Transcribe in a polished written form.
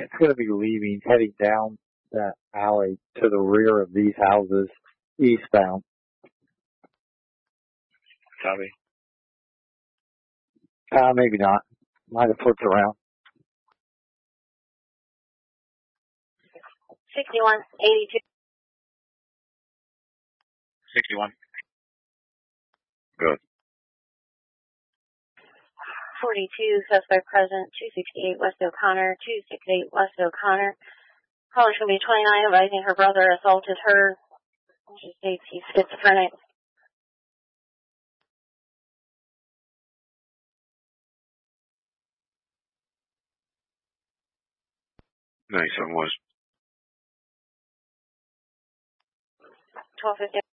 It's going to be leaving, heading down that alley to the rear of these houses, eastbound. Copy. Maybe not. Might have flipped around. 6182. 61. Good. 42, suspect present, 268 West O'Connor, 268 West O'Connor. Caller's going to be 29, advising her brother assaulted her. She states he's schizophrenic. Nice, I was. 1250.